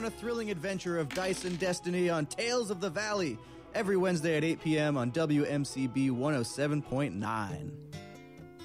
a thrilling adventure of dice and destiny on Tales of the Valley every Wednesday at 8 p.m. on WMCB 107.9.